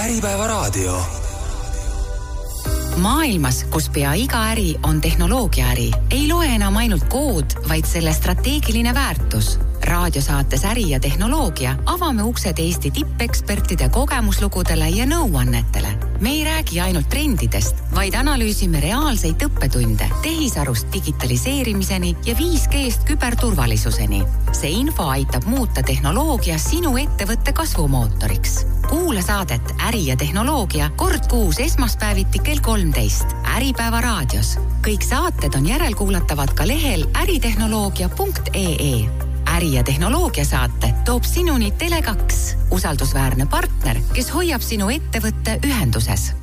Äripäevaraadio. Maailmas, kus pea iga äri on tehnoloogiaäri, ei loe enam ainult kood, vaid selle strateegiline väärtus. Raadiosaates Äri ja tehnoloogia avame uksed Eesti tippekspertide kogemuslugudele ja nõuannetele. Me ei räägi ainult trendidest, vaid analüüsime reaalseid õppetunde tehisarust digitaliseerimiseni ja 5G-st küberturvalisuseni. See info aitab muuta tehnoloogia sinu ettevõtte kasvumootoriks. Kuula saadet Äri ja tehnoloogia kord kuus esmaspäeviti kell 13 Äripäeva raadios. Kõik saated on järelkuulatavad ka lehel äritehnoloogia.ee. Äri ja tehnoloogia saate toob sinuni Tele2, usaldusväärne partner, kes hoiab sinu ettevõtte ühenduses.